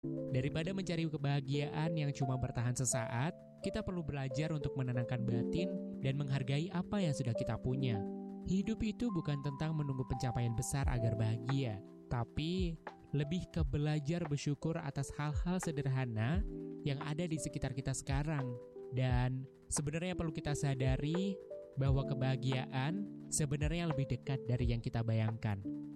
Daripada mencari kebahagiaan yang cuma bertahan sesaat, kita perlu belajar untuk menenangkan batin dan menghargai apa yang sudah kita punya. Hidup itu bukan tentang menunggu pencapaian besar agar bahagia, tapi lebih ke belajar bersyukur atas hal-hal sederhana yang ada di sekitar kita sekarang. Dan sebenarnya perlu kita sadari bahwa kebahagiaan sebenarnya lebih dekat dari yang kita bayangkan.